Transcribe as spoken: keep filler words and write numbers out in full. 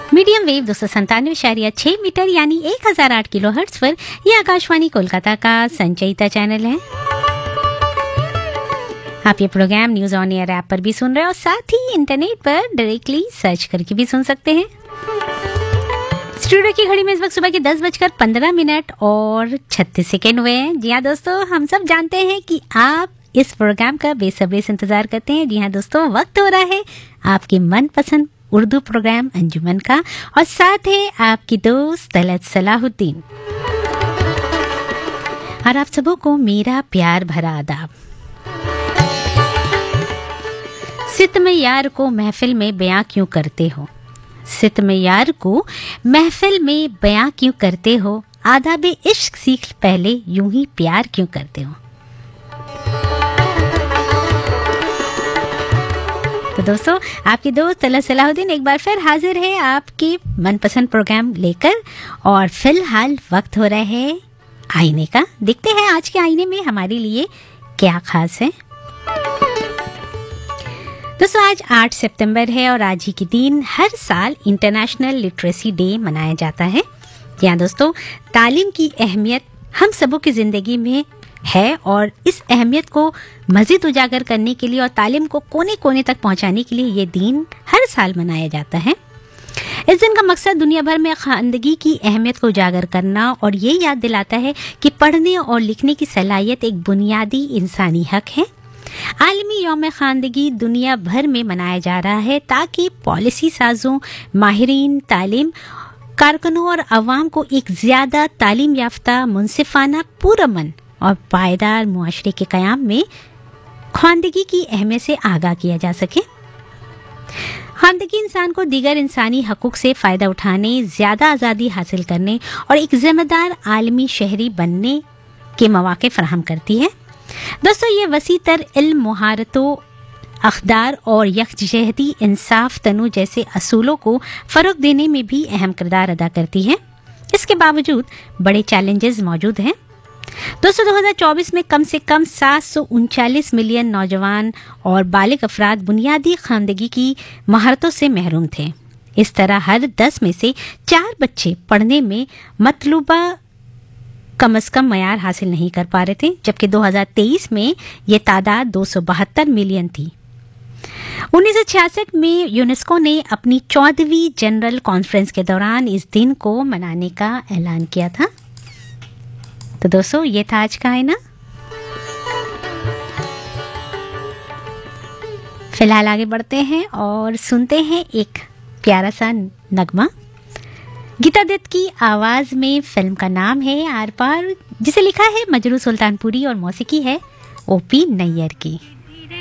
Medium wave दो सौ संतानवे शारिया छह मीटर यानी एक हजार आठ किलो हर्ट्ज पर यह आकाशवाणी कोलकाता का संचयिता चैनल है। आप ये programme news on air app पर भी सुन रहे हैं और साथ ही इंटरनेट पर डायरेक्टली सर्च करके भी सुन सकते हैं। स्टूडियो की घड़ी में इस वक्त सुबह के दस बजकर पंद्रह मिनट और छत्तीस सेकेंड हुए हैं। जी हाँ दोस्तों, हम सब जानते हैं कि आप इस प्रोग्राम का बेसब्री से इंतजार करते हैं। जी हाँ दोस्तों, वक्त हो रहा है आपके मनपसंद उर्दू प्रोग्राम अंजुमन का और साथ है आपकी दोस्त तलत सलाहुद्दीन। और आप सबों को मेरा प्यार भरा आदाब। सित में यार को महफिल में बयां क्यों करते हो, सित में यार को महफिल में बयां क्यों करते हो, आदाबे इश्क सीख पहले यूं ही प्यार क्यों करते हो। तो दोस्तों, आपकी दोस्त तलत सलाहुद्दीन एक बार फिर हाजिर है आपके मनपसंद प्रोग्राम लेकर। और फिलहाल वक्त हो रहा है आईने का। देखते हैं आज के आईने में हमारे लिए क्या खास है। दोस्तों, आज आठ सितंबर है और आज ही के दिन हर साल इंटरनेशनल लिटरेसी डे मनाया जाता है। यहाँ दोस्तों, तालीम की अहमियत हम सबों की जिंदगी में है और इस अहमियत को मजीद उजागर करने के लिए और तालीम को कोने कोने तक पहुंचाने के लिए ये दिन हर साल मनाया जाता है। इस दिन का मकसद दुनिया भर में खानदगी की अहमियत को उजागर करना और ये याद दिलाता है कि पढ़ने और लिखने की सलाहियत एक बुनियादी इंसानी हक है। आलमी यौम खानदगी दुनिया भर में मनाया जा रहा है ताकि पॉलिसी साजों, माहिरीन तालीम, कारकुनों और अवाम को एक ज़्यादा तालीम याफ्ता, मुनसिफाना, पुरअमन और पायदार मुआशरे के क़याम में खानदगी की अहमियत से आगाह किया जा सके। खानदगी इंसान को दीगर इंसानी हकूक़ से फ़ायदा उठाने, ज़्यादा आज़ादी हासिल करने और एक ज़िम्मेदार आलमी शहरी बनने के मौक़े फराहम करती है। दोस्तों, ये वसी तर इल्म, महारतों, अख्दार और यकजहती, इंसाफ, तनु जैसे असूलों को फ़रोग़ देने में भी अहम किरदार अदा करती है। इसके बावजूद बड़े चैलेंजेस मौजूद हैं। दोस्तों, दो हज़ार चौबीस में कम से कम सात सौ उनचालीस मिलियन नौजवान और बालिग अफराद बुनियादी खानदगी की महारतों से महरूम थे। इस तरह हर दस में से चार बच्चे पढ़ने में मतलूबा कम अज कम मयार हासिल नहीं कर पा रहे थे, जबकि दो हज़ार तेईस में ये तादाद दो सौ बहत्तर मिलियन थी। उन्नीस सौ छियासठ में यूनेस्को ने अपनी चौदहवीं जनरल कॉन्फ्रेंस के दौरान इस दिन को मनाने का ऐलान किया था। तो दोस्तों, ये था आज का आईना। फिलहाल आगे बढ़ते हैं और सुनते हैं एक प्यारा सा नगमा। गीता दत्त की आवाज में फिल्म का नाम है आर पार, जिसे लिखा है मजरू सुल्तानपुरी और मौसीकी है ओपी नैयर की।